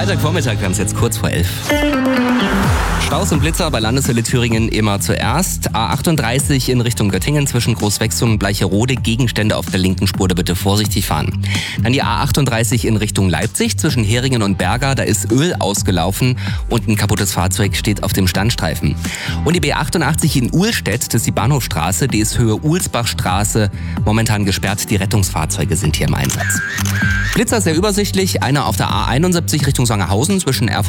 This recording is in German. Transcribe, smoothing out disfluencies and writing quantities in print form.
Freitagvormittag, wir haben es jetzt kurz vor 11. Staus und Blitzer bei Landeswelle Thüringen immer zuerst. A38 in Richtung Göttingen zwischen Großwechsum und Bleicherode. Gegenstände auf der linken Spur, da bitte vorsichtig fahren. Dann die A38 in Richtung Leipzig zwischen Heringen und Berga. Da ist Öl ausgelaufen und ein kaputtes Fahrzeug steht auf dem Standstreifen. Und die B88 in Uhlstedt, das ist die Bahnhofstraße, die ist Höhe Uhlsbachstraße. Momentan gesperrt, die Rettungsfahrzeuge sind hier im Einsatz. Blitzer sehr übersichtlich. Einer auf der A71 Richtung Sangerhausen zwischen